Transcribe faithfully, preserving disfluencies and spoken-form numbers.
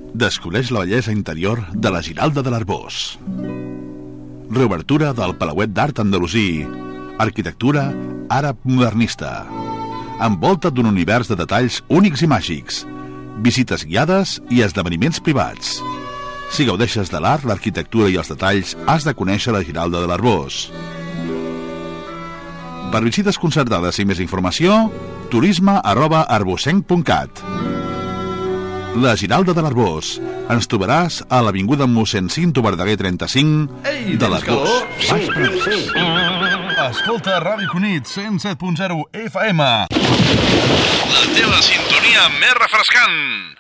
Descobreix la bellesa interior de la Giralda de l'Arboç. Reobertura del Palauet d'Art Andalusí. Arquitectura àrab modernista. Envolta't d'un univers de detalls únics i màgics. Visites guiades i esdeveniments privats. Si gaudeixes de l'art, l'arquitectura i els detalls, has de conèixer la Giralda de l'Arboç. Per visites concertades i més informació, turisme arroba arbocenc punt cat. La Giralda de l'Arboç. Ens trobaràs a l'avinguda mossèn Cinto Verdaguer trenta-cinc de l'Arboç. Sí, sí. Escolta Ràdio Cunit cent set punt zero F M. La teva sintonia més refrescant.